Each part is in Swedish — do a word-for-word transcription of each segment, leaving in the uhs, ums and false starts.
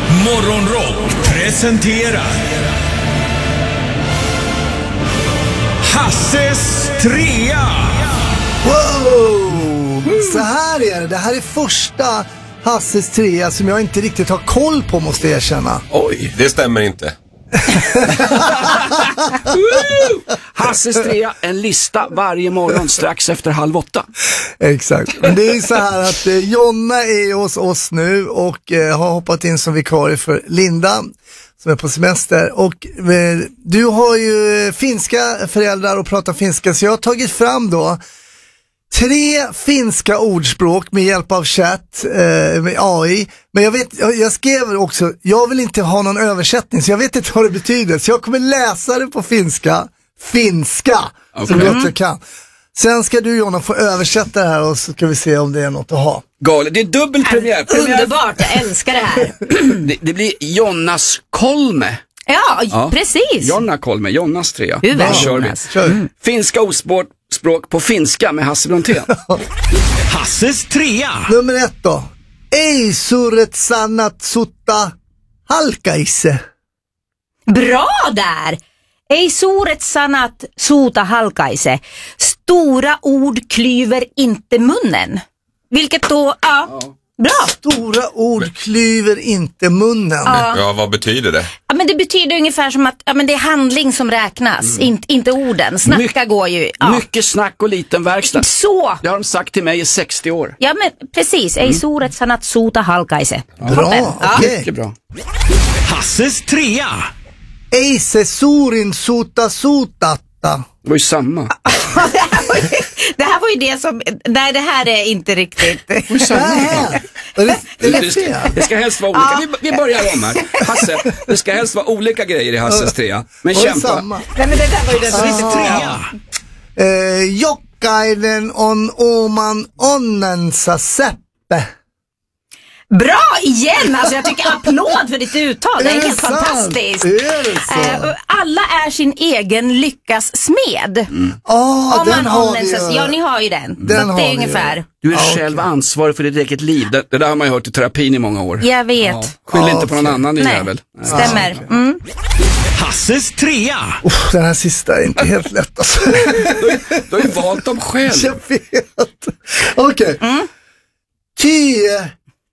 Morgonrock presenterar Hasses trea. Wow! Så här är det. Det här är första Hasses trea som jag inte riktigt har koll på, måste jag erkänna. Oj, det stämmer inte. Hasses trea, en lista varje morgon strax efter halv åtta. Exakt. Men det är så här att eh, Jonna är hos oss nu och eh, har hoppat in som vikarie för Linda som är på semester. Och eh, du har ju finska föräldrar och pratar finska, så jag har tagit fram då tre finska ordspråk med hjälp av chatt, eh, med A I. Men jag vet, jag, jag skrev också, jag vill inte ha någon översättning, så jag vet inte vad det betyder. Så jag kommer läsa det på finska, finska, okay. Så gott jag kan. Sen ska du, Jonna, få översätta det här och så ska vi se om det är något att ha. Galet, det är dubbel premiär. premiär. Underbart, jag älskar det här. det, det blir Jonnas Kolme. Ja, ja, precis. Jonna Kolme, Jonnas trea. Hur Då kör vi. Kör. Mm. Finska ordspråk språk på finska med Hasse Brontén. Hasses trea. Nummer ett då. Ei suret sanat sutta halkaise. Bra där! Ei suuret sanat suuta halkaise. Stora ord klyver inte munnen. Vilket då, ja, ja. Bra. Stora ord klyver inte munnen. Ja. Ja, vad betyder det? Ja, men det betyder ungefär som att ja, men det är handling som räknas, mm. inte, inte orden. Snacka My- går ju. Ja. Mycket snack och liten verkstad. Så! Det har de sagt till mig i sextio år. Ja, men precis. Ei mm. suuret sanat suuta halkaise. Ja. Bra, okej. Okay. Mycket bra. Hasses trea. Ei se suurin suuta suutatta. Det var ju samma. det, här var ju, det här var ju det som... Nej, det här är inte riktigt... Det, det, det, ska, det ska helst vara olika. Ja. Vi, vi börjar om här. Hasse, det ska helst vara olika grejer i Hasses trea. Men kämpa. Nej, men det där var ju den Hasses trea. Eh, Jokkainen on oman onnensa seppe. Bra igen, alltså jag tycker applåd för ditt uttal. Det är, är helt sant? Fantastiskt. Är det så? Uh, alla är sin egen lyckas smed. Mm. Oh, Om den man har vi ju. Ja, ni har ju den. den så det är ungefär. Ju. Du är ah, själv okay. ansvarig för ditt eget liv. Det, det där har man ju hört i terapin i många år. Jag vet. Ja. Skyll ah, inte på någon okay. annan, din Nej, jävel. stämmer. Ah, okay. mm. Hasses trea. Oh, den här sista är inte helt lätt alltså. Du har ju valt dem själv. Jag vet. Okej. Okay. Mm. Tye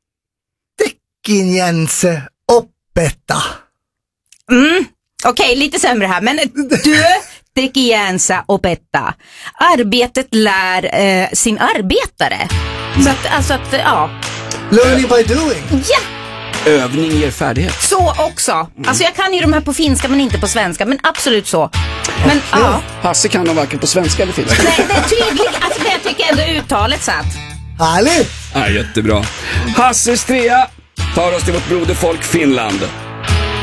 Tekkinjense oppeta. Mm. Okej, okay, lite sämre här. Men du Tekkinjense oppeta. Arbetet lär eh, sin arbetare. Så att, alltså att, ja. Learning by doing. Ja. Övning ger färdighet. Så också. Mm. Alltså jag kan ju de här på finska men inte på svenska. Men absolut så. Men ja. ja. Hasse kan de varken på svenska eller finska. Nej, det är tydligt. Alltså jag tycker ändå uttalet satt. Härligt. Ja, jättebra. Hasses trea tar oss till vårt broderfolk Finland.